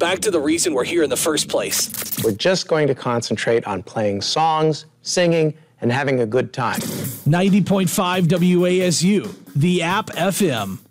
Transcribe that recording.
back to the reason we're here in the first place. We're just going to concentrate on playing songs, singing, and having a good time. 90.5 WASU, the App FM.